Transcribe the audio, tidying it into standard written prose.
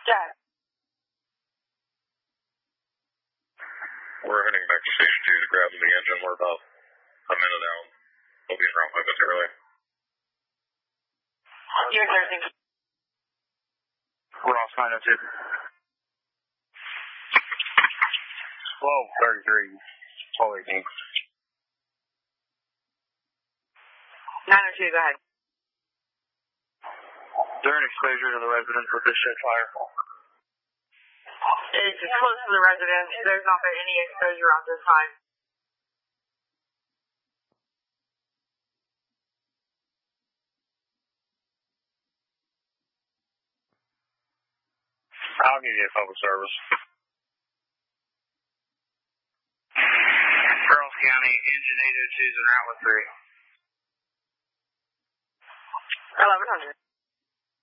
Jack. We're heading back to Station 2 to grab the engine. We're about a minute out. We'll be around 5 minutes early. You're 13. Ross 902. 1233. 1218. 902, go ahead. During exposure to the residence with this ship fire. It's close to the residence. There's not been any exposure at this time. I'll give you a public service. Charles County, engine 802's en route with 3. 1100.